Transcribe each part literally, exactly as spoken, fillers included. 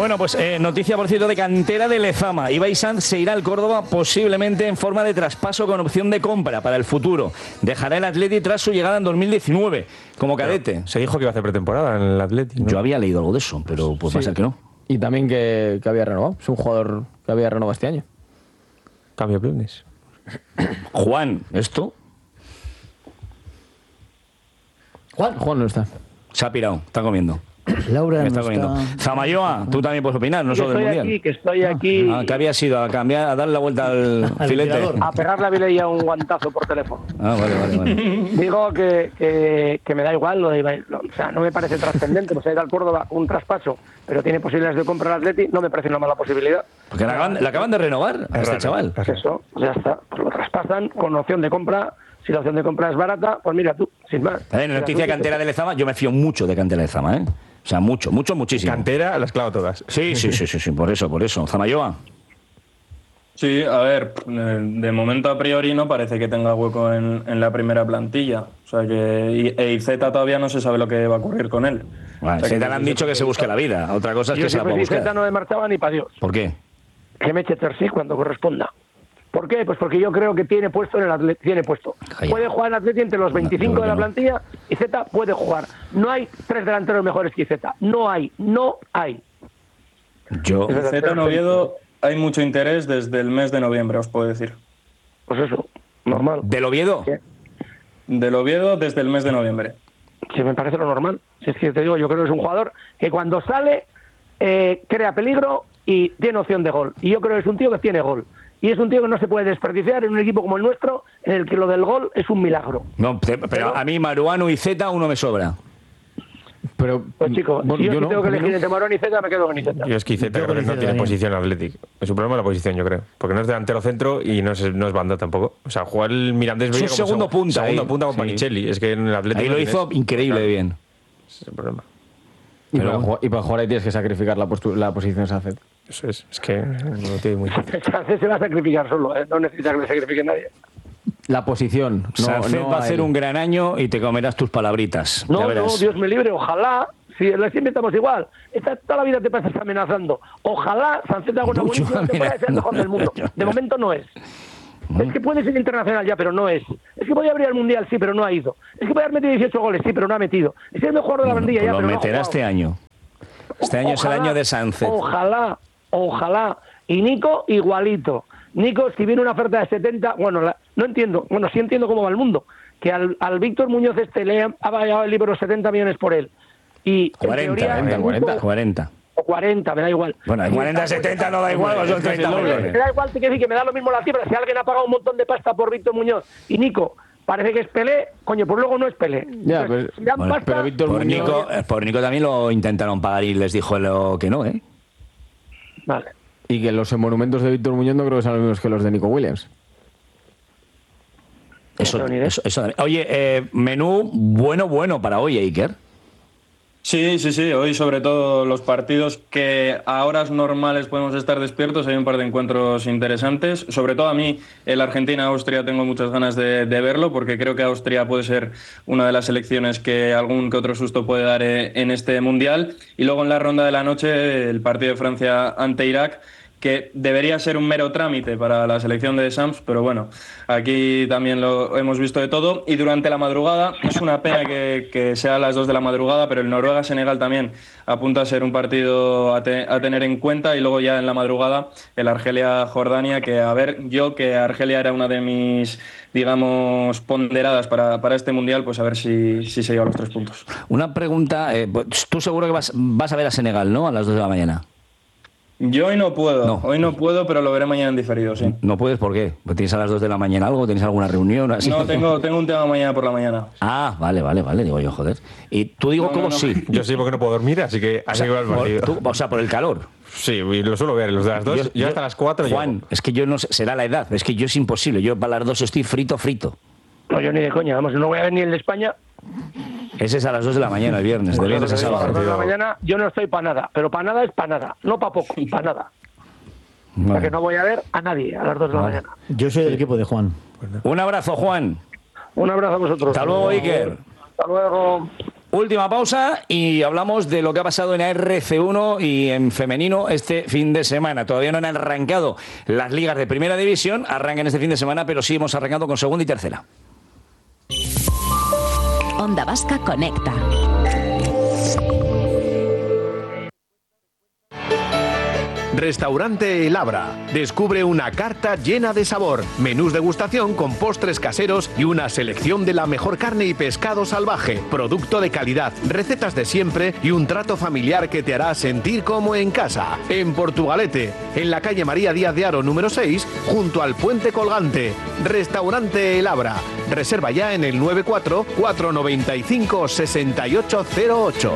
Bueno, pues eh, noticia, por cierto, de cantera de Lezama. Ibai Sanz se irá al Córdoba posiblemente en forma de traspaso con opción de compra para el futuro. Dejará el Atleti tras su llegada en dos mil diecinueve como cadete. Pero se dijo que iba a hacer pretemporada en el Atleti, ¿no? Yo había leído algo de eso, pero pues Sí. va a ser que no. Y también que, que había renovado. Es un jugador que había renovado este año. Cambio de planes. Juan, ¿esto? Juan, Juan no está. Se ha pirado, está comiendo. Laura Me está no comiendo. está... Zamayoa, tú también puedes opinar, no Que solo del estoy Mundial. aquí, que estoy aquí Ah, que había sido a cambiar, a darle la vuelta al, Al filete. tirador. a pegar la vilella un guantazo por teléfono. Ah, vale, vale, vale. Digo que, que, que me da igual lo de Ibai. Lo- O sea, no me parece trascendente. Pues ir al Córdoba un traspaso, pero tiene posibilidades de compra al Atleti, no me parece una mala posibilidad. Porque le acaban, le acaban de renovar a Es este raro, chaval. es raro. Eso, ya está. Pues lo traspasan con opción de compra. Si la opción de compra es barata, pues mira tú, sin más. Eh, En noticia cantera de Lezama, yo me fío mucho de cantera de Lezama, ¿eh? O sea, mucho, mucho, muchísimo. Cantera, las clavo todas. Sí, sí, sí, sí, sí, por eso, por eso. Zamayoa. Sí, a ver, eh, de momento a priori no parece que tenga hueco en, en la primera plantilla. O sea que y, e Iceta todavía no se sabe lo que va a ocurrir con él. Vale, O sea se que te le han no sé dicho que si- se busque la vida. Otra cosa es Yo que se la siempre pueda si Zeta buscar. no me marchaba ni para Dios. ¿Por qué? Que me eche Terzi cuando corresponda. ¿Por qué? Pues porque yo creo que tiene puesto en el Atleti, tiene puesto. Jaya. Puede jugar en Atleti entre los veinticinco No, de la no. plantilla y Zeta puede jugar. No hay tres delanteros mejores que Zeta. No hay, no hay. Yo. Zeta en Oviedo hay mucho interés desde el mes de noviembre, os puedo decir. Pues eso, normal. ¿Del Oviedo? Sí. Del Oviedo desde el mes de noviembre. Si me parece lo normal. Si es que te digo, yo creo que es un jugador que cuando sale eh, crea peligro y tiene opción de gol. Y yo creo que es un tío que tiene gol. Y es un tío que no se puede desperdiciar en un equipo como el nuestro, en el que lo del gol es un milagro. No, te- pero a mí Maruano y Zeta uno me sobra. Pero, Pues chicos, bueno, si yo, yo sí no, tengo que a mí elegir no. entre Morón y Zeta, me quedo con Iceta. Yo es que Iceta Yo creo que con no Iceta tiene también. posición en Athletic. Es un problema la posición, yo creo. Porque no es delantero centro y no es, no es banda tampoco. O sea, jugar el Mirandés Es un Bella como segundo seg- punta Segundo ahí. punta con Sí. Panicelli. Es que en el Athletic Ahí no lo hizo tienes. increíble Claro, de bien. ese es el problema. Y, Pero- para jugar, y para jugar ahí tienes que sacrificar la, postu- la posición de Sánchez. Eso es. Es que no tiene muy fácil. El francés se va a sacrificar solo, ¿eh? No necesita que le sacrifique nadie. La posición. No, Sánchez no va a a hacer él. un gran año y te comerás tus palabritas. Ya No, no, verás. Dios me libre, ojalá. Si les inventamos igual, esta, toda la vida te pasas amenazando. Ojalá Sánchez haga una Mucho buenísima temporada y sea el mejor del mundo. De momento no es. Es que puede ser internacional ya, pero no es. Es que podía abrir el Mundial, sí, pero no ha ido. Es que podía haber metido dieciocho goles, sí, pero no ha metido. Es que es el mejor de la Bueno, bandilla pues ya, lo pero no ha meterá jugado. este año. Este año es el Ojalá, año de Sánchez. Ojalá, ojalá. Y Nico igualito. Nico, si viene una oferta de setenta, bueno, la- no entiendo, bueno, sí entiendo cómo va el mundo. Que al, al Víctor Muñoz este le ha ha pagado el libro setenta millones por él. Y en cuarenta, teoría, cuarenta, Nico- cuarenta, cuarenta. o cuarenta, me da igual. Bueno, el Y cuarenta, está, pues, setenta no da igual, son treinta me millones. da igual, te quiero decir que me da lo mismo la cifra. Si alguien ha pagado un montón de pasta por Víctor Muñoz y Nico parece que es Pelé, coño, pues luego no es Pelé. Ya, Entonces, pero- si dan Bueno, pasta, pero Víctor Por Muñoz- Nico, eh, por Nico también lo intentaron pagar y les dijo lo que no, ¿eh? Vale. Y que los monumentos de Víctor Muñoz no creo que sean los mismos que los de Nico Williams. Eso, No tengo ni idea. eso, eso también. Oye, eh, menú bueno, bueno para hoy, Iker. Sí, sí, sí. Hoy sobre todo los partidos que a horas normales podemos estar despiertos. Hay un par de encuentros interesantes. Sobre todo a mí el Argentina-Austria tengo muchas ganas de, de verlo porque creo que Austria puede ser una de las selecciones que algún que otro susto puede dar eh, en este Mundial. Y luego en la ronda de la noche el partido de Francia ante Irak, que debería ser un mero trámite para la selección de Sams, pero bueno, aquí también lo hemos visto de todo. Y durante la madrugada, es una pena que, que sea a las dos de la madrugada, pero el Noruega-Senegal también apunta a ser un partido a, te, a tener en cuenta. Y luego ya en la madrugada, el Argelia-Jordania, que a ver, yo que Argelia era una de mis, digamos, ponderadas para, para este Mundial, pues a ver si, si se lleva los tres puntos. Una pregunta, eh, pues, tú seguro que vas, vas a ver a Senegal, ¿no? A las dos de la mañana. Yo hoy no puedo, No. hoy no puedo, pero lo veré mañana en diferido, sí. No puedes, ¿por qué? Pues ¿tienes a las dos de la mañana algo? ¿Tienes alguna reunión? Así? No, tengo, tengo un tema mañana por la mañana. Ah, vale, vale, vale, digo yo, joder. Y tú digo, No, no, ¿cómo no. sí? Yo sí porque no puedo dormir, así que O así sea, que va el por, partido. tú- o sea, por el calor. Sí, y lo suelo ver, los de las dos. Yo, hasta las cuatro Juan, llego. es que yo no sé, será la edad, es que yo es imposible. Yo para las dos estoy frito, frito. No, yo ni de coña, vamos, no voy a ver ni el de España. Ese es a las dos de la mañana, el viernes, de viernes a A las sábado. dos de la mañana yo no estoy para nada, pero para nada es para nada, no para poco, para nada. O sea Vale. que no voy a ver a nadie a las dos de la mañana. Yo soy del equipo de Juan. Un abrazo, Juan. Un abrazo a vosotros. Hasta luego, Iker. Hasta luego. Última pausa y hablamos de lo que ha pasado en A R C uno y en femenino este fin de semana. Todavía no han arrancado las ligas de primera división, arrancan este fin de semana, pero sí hemos arrancado con segunda y tercera. Onda Vasca Conecta. Restaurante El Abra. Descubre una carta llena de sabor, menús degustación con postres caseros y una selección de la mejor carne y pescado salvaje, producto de calidad, recetas de siempre y un trato familiar que te hará sentir como en casa. En Portugalete, en la calle María Díaz de Haro número seis, junto al Puente Colgante. Restaurante El Abra. Reserva ya en el nueve cuatro, cuatro nueve cinco, seis ocho cero ocho.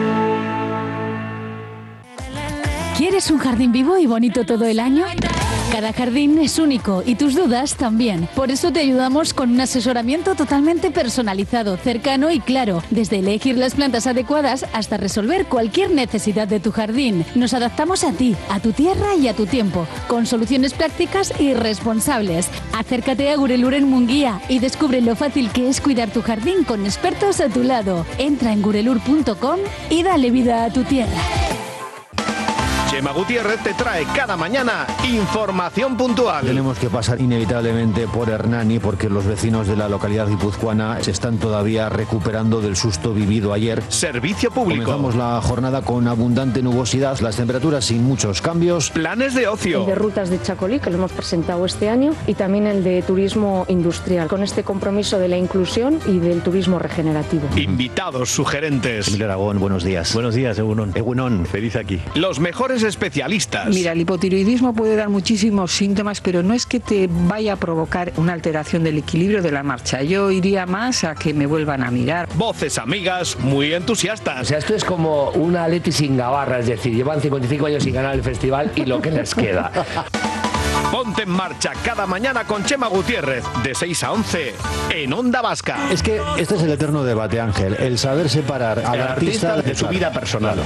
¿Quieres un jardín vivo y bonito todo el año? Cada jardín es único y tus dudas también. Por eso te ayudamos con un asesoramiento totalmente personalizado, cercano y claro. Desde elegir las plantas adecuadas hasta resolver cualquier necesidad de tu jardín. Nos adaptamos a ti, a tu tierra y a tu tiempo, con soluciones prácticas y responsables. Acércate a Gurelur en Munguía y descubre lo fácil que es cuidar tu jardín con expertos a tu lado. Entra en gurelur punto com y dale vida a tu tierra. Chema Gutiérrez te trae cada mañana información puntual. Tenemos que pasar inevitablemente por Hernani porque los vecinos de la localidad guipuzcoana se están todavía recuperando del susto vivido ayer. Servicio público. Comenzamos la jornada con abundante nubosidad, las temperaturas sin muchos cambios. Planes de ocio. El de rutas de Chacolí, que lo hemos presentado este año, y también el de turismo industrial, con este compromiso de la inclusión y del turismo regenerativo. Invitados sugerentes. Emilio Aragón, buenos días. Buenos días, Egunon. Egunon, feliz aquí. Los mejores especialistas. Mira, el hipotiroidismo puede dar muchísimos síntomas, pero no es que te vaya a provocar una alteración del equilibrio de la marcha. Yo iría más a que me vuelvan a mirar. Voces amigas muy entusiastas. O sea, esto es como una Atleti sin gabarra, es decir, llevan cincuenta y cinco años sin ganar el festival y lo que les queda. Ponte en marcha cada mañana con Chema Gutiérrez, de seis a once, en Onda Vasca. Es que este es el eterno debate, Ángel, el saber separar al artista, artista de su vida personal.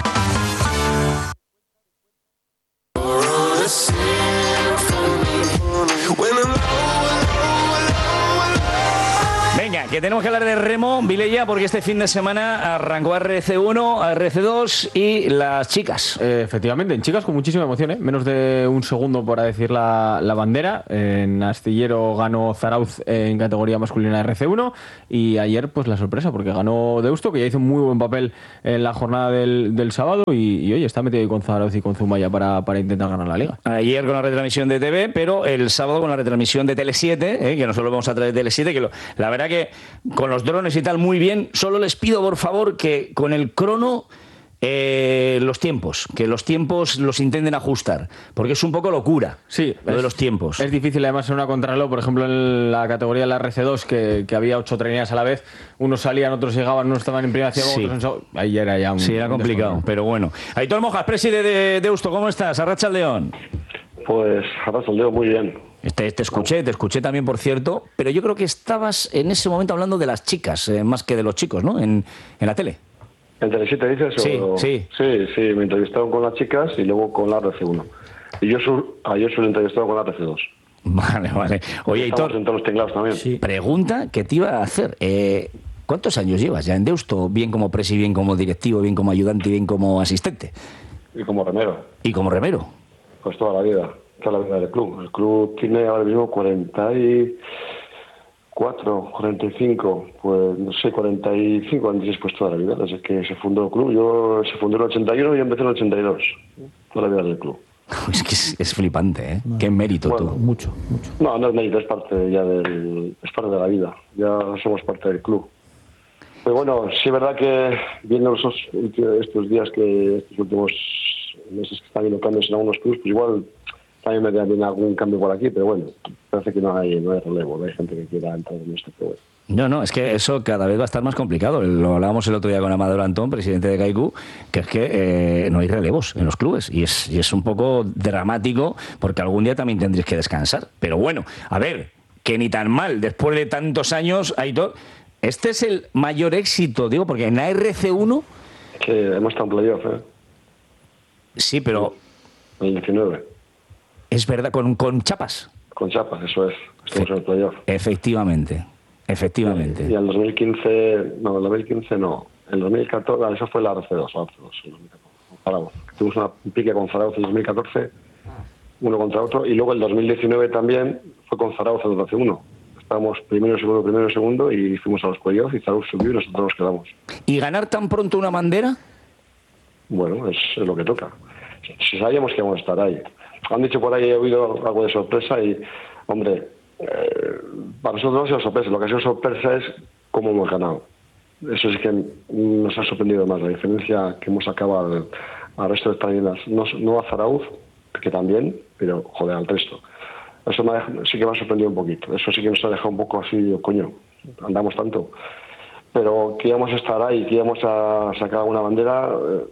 Venga, que tenemos que hablar de remo, Vilella, porque este fin de semana arrancó A R C uno, A R C dos y las chicas. Eh, efectivamente, en chicas con muchísima emoción, ¿eh? Menos de un segundo para decir la, la bandera. En Astillero ganó Zarauz en categoría masculina A R C uno y ayer pues la sorpresa, porque ganó Deusto, que ya hizo un muy buen papel en la jornada del, del sábado y, y hoy está metido ahí con Zarauz y con Zumaya para, para intentar ganar la liga. Ayer con la retransmisión de T V, pero el sábado con la retransmisión de Tele siete, ¿eh? Que nosotros vamos a traer de Tele siete, que lo, la verdad que con los drones y tal muy bien. Solo les pido por favor que con el crono eh, los tiempos, que los tiempos los intenten ajustar, porque es un poco locura. Sí, lo es, de los tiempos. Es difícil además en una contrarreloj, por ejemplo en la categoría de la R C dos que, que había ocho treneras a la vez, unos salían, otros llegaban, unos estaban en primera ciego, sí. otros en... Ahí era ya un... Sí, era complicado, pero bueno. Aitor Mojas, preside de Deusto, ¿cómo estás? Arratsaldeon. Pues Arratsaldeon, muy bien. Te, te escuché, te escuché también, por cierto, pero yo creo que estabas en ese momento hablando de las chicas, eh, más que de los chicos, ¿no? En, en la tele. ¿En Tele siete dices? Sí, o... sí. Sí, sí, me entrevistaron con las chicas y luego con la R C uno. Y yo soy, ah, yo soy entrevistado con la R C dos. Vale, vale. Oye, Aitor, en todos los tinglados también. Sí. Pregunta que te iba a hacer. Eh, ¿Cuántos años llevas ya en Deusto? Bien como presi, bien como directivo, bien como ayudante y bien como asistente. Y como remero. ¿Y como remero? Pues toda la vida. Toda la vida del club. El club tiene ahora mismo cuarenta y cuatro, cuarenta y cinco, pues no sé, cuarenta y cinco, cuarenta y seis, pues toda la vida. Desde que se fundó el club. Yo se fundó en el ochenta y uno y yo empecé en el ochenta y dos. Toda la vida del club. Es que es, es flipante, ¿eh? No. Qué mérito, bueno, tú. Mucho, mucho. No, no es mérito, es parte ya del, es parte de la vida. Ya somos parte del club. Pero bueno, sí es verdad que viendo estos, estos días, que estos últimos meses que están viendo cambios en algunos clubes, pues igual también me viene algún cambio por aquí, pero bueno, parece que no hay, no hay relevo, no hay gente que quiera entrar en esto, pero bueno. No, no, es que eso cada vez va a estar más complicado. Lo hablábamos el otro día con Amador Antón, presidente de Kaiku, que es que eh, no hay relevos en los clubes y es, y es un poco dramático porque algún día también tendréis que descansar. Pero bueno, a ver, que ni tan mal, después de tantos años, Aitor, este es el mayor éxito, digo, porque en A R C uno... Sí, hemos estado en playoff, ¿eh? Sí, pero... El diecinueve. Es verdad, con, con chapas. Con chapas, eso es. Estamos sí. en el playoff. Efectivamente, efectivamente. Y, y en dos mil quince, no, en dos mil quince no. En dos mil catorce, eso fue la R C dos, la R C dos en dos mil catorce, con Zaragoza. Tuvimos una, un pique con Zaragoza en dos mil catorce, uno contra otro, y luego el dos mil diecinueve también fue con Zaragoza en dos mil uno. Estábamos primero, segundo, primero, segundo, y fuimos a los playoffs, y Zaragoza subió y nosotros nos quedamos. ¿Y ganar tan pronto una bandera? Bueno, es, es lo que toca. Si sabíamos que íbamos a estar ahí. Han dicho por ahí, he oído algo de sorpresa y, hombre, eh, para nosotros no ha sido sorpresa. Lo que ha sido sorpresa es cómo hemos ganado. Eso sí que nos ha sorprendido más, la diferencia que hemos sacado al, al resto de españolas. No, no a Zarauz, que también, pero joder, al resto. Eso me ha, sí que me ha sorprendido un poquito. Eso sí que nos ha dejado un poco así, coño, andamos tanto. Pero que íbamos a estar ahí, que íbamos a sacar una bandera... Eh,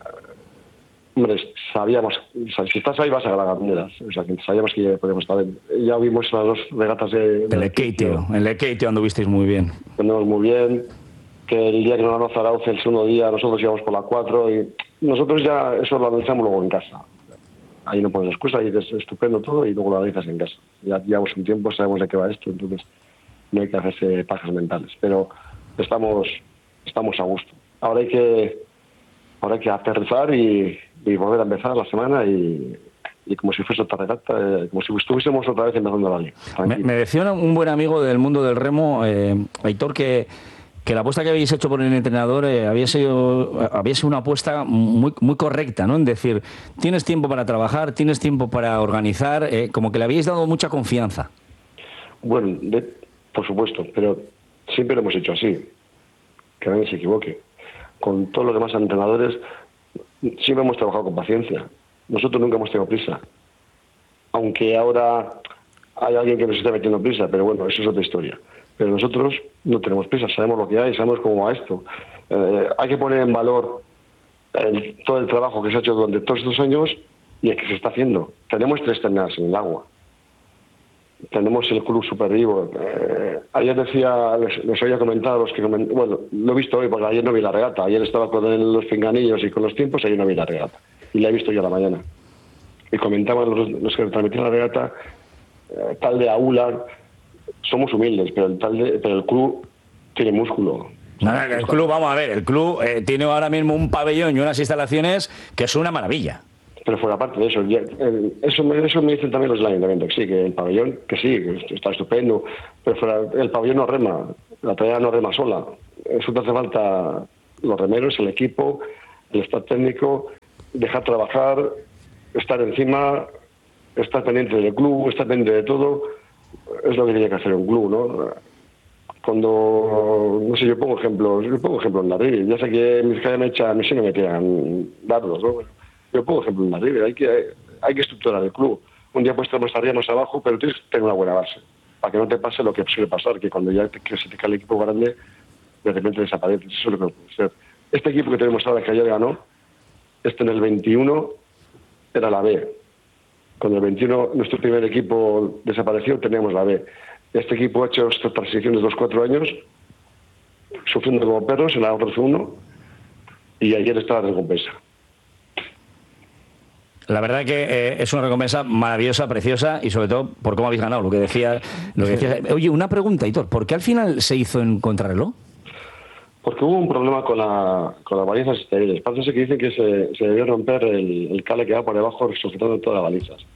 Hombre, sabíamos, si estás ahí vas a ganar banderas, o sea, que sabíamos que podíamos estar ahí. Ya vimos las dos regatas de... El Lekeitio, el Lekeitio anduvisteis muy bien. Anduvimos muy bien, que el día que nos ganó Zarauz, el segundo día, nosotros íbamos por la cuatro y nosotros ya eso lo analizamos luego en casa. Ahí no pones excusa, ahí es estupendo todo y luego lo analizas en casa. Ya llevamos un tiempo, sabemos de qué va esto, entonces no hay que hacerse pajas mentales, pero estamos, estamos a gusto. Ahora hay que, ahora hay que aterrizar y... y volver a empezar la semana y, y como si fuese otra regata, eh, como si estuviésemos otra vez empezando la liga. Me, me decía un buen amigo del mundo del remo, eh, Aitor, que, que la apuesta que habéis hecho por el entrenador eh, había sido había sido una apuesta muy, muy correcta, ¿no? En decir, tienes tiempo para trabajar, tienes tiempo para organizar, eh, como que le habéis dado mucha confianza. Bueno, de, por supuesto, pero siempre lo hemos hecho así, que nadie se equivoque. Con todos los demás entrenadores siempre hemos trabajado con paciencia. Nosotros nunca hemos tenido prisa. Aunque ahora hay alguien que nos está metiendo prisa, pero bueno, eso es otra historia. Pero nosotros no tenemos prisa, sabemos lo que hay, sabemos cómo va esto. Eh, hay que poner en valor el, todo el trabajo que se ha hecho durante todos estos años y el que se está haciendo. Tenemos tres terminales en el agua. Tenemos el club super vivo. Eh, ayer decía, les, les había comentado a los que coment... bueno, lo he visto hoy porque ayer no vi la regata. Ayer estaba con los pinganillos y con los tiempos, ayer no vi la regata. Y la he visto yo a la mañana. Y comentaban los, los que transmitían la regata, eh, tal de Aula, somos humildes, pero el tal de, pero el club tiene músculo. Nada, el club, vamos a ver, el club eh, tiene ahora mismo un pabellón y unas instalaciones que es una maravilla. Pero fuera parte de eso, ya, eh, eso, me, eso me dicen también los del ayuntamiento, que sí, que el pabellón, que sí, que está estupendo, pero fuera, el pabellón no rema, la tarea no rema sola. Eso te hace falta los remeros, el equipo, el staff técnico, dejar trabajar, estar encima, estar pendiente del club, estar pendiente de todo. Es lo que tiene que hacer un club, ¿no? Cuando, no sé, yo pongo ejemplos, yo pongo ejemplos en la red, ya sé que mis calles me echan, a mí sí no me tiran dardos, ¿no? Yo pongo ejemplo en la red, hay que, hay que estructurar el club. Un día puedes estar más arriba, más abajo, pero tienes que tener una buena base, para que no te pase lo que suele pasar, que cuando ya te, que se te cae el equipo grande, de repente desaparece. Eso es lo que puede ser. Este equipo que tenemos ahora, que ayer ganó, este en el veintiuno era la B. Cuando el veintiuno nuestro primer equipo desapareció, teníamos la B. Este equipo ha hecho estas transiciones de los cuatro años, sufriendo como perros en la R C uno, y ayer está la recompensa. La verdad que eh, es una recompensa maravillosa, preciosa y sobre todo por cómo habéis ganado, lo que decía, lo que decía. Oye, una pregunta, Aitor, ¿por qué al final se hizo en contrarreloj? Porque hubo un problema con, la, con las balizas exteriores. Parece que dicen que se, se debió romper el, el cable que va por debajo sujetando todas las balizas.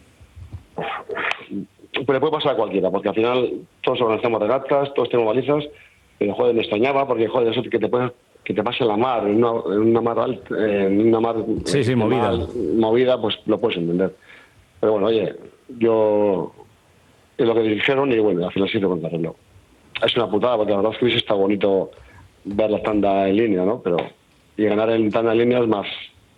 Pero le puede pasar a cualquiera, porque al final todos organizamos regatas, todos tenemos balizas, pero joder, me extrañaba porque joder, eso que te puedes que te pase la mar, en una, en una mar alta, en una mar sí, sí, movida. Mar, movida, pues lo puedes entender. Pero bueno, oye, yo es lo que dijeron y bueno, al final sí hizo contrarreloj. Es una putada, porque la verdad es que hubiese estado bonito ver la tanda en línea, ¿no? Pero y ganar en tanda en línea es más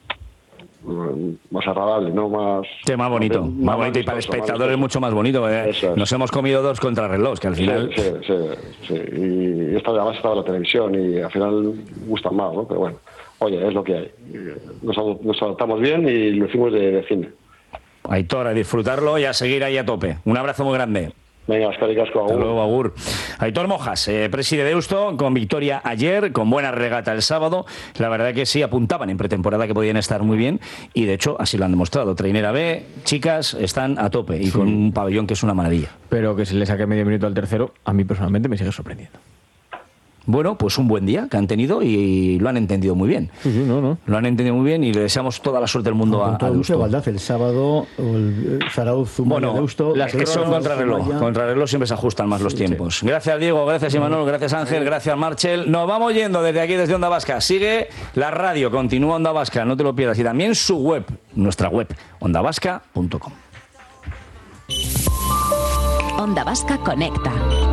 más agradable, ¿no? Más, sí, más bonito, más, más bonito, y para el espectador es mucho más bonito. ¿eh? Nos hemos comido dos contrarrelojes, que al final... Sí, sí, sí, sí. Y esta además estaba en la televisión y al final gustan más, ¿no? Pero bueno, oye, es lo que hay. Nos, nos adaptamos bien y lo hicimos de, de cine. Aitor, a disfrutarlo y a seguir ahí a tope. Un abrazo muy grande. Venga, Oscar y Casco, agur. Hasta luego, agur. Aitor Mojas, eh, preside Deusto, con victoria ayer, con buena regata el sábado. La verdad que sí, apuntaban en pretemporada que podían estar muy bien y de hecho así lo han demostrado. Trainera B, chicas, están a tope y sí, con un pabellón que es una maravilla. Pero que se le saque medio minuto al tercero, a mí personalmente me sigue sorprendiendo. bueno, pues un buen día que han tenido y lo han entendido muy bien. Sí, sí, no, no. Lo han entendido muy bien y le deseamos toda la suerte del mundo con a, toda a mucha Deusto. igualdad. El sábado, el Zarauz, Zumaya, Bueno, Deusto, las que son contrarreloj. Contrarreloj siempre se ajustan más los Sí, tiempos. Gracias, Diego. Gracias, Imanol. Gracias, Ángel. Gracias, Marchel. Nos vamos yendo desde aquí, desde Onda Vasca. Sigue la radio. Continúa Onda Vasca. No te lo pierdas. Y también su web, nuestra web, onda vasca punto com. Onda Vasca Conecta.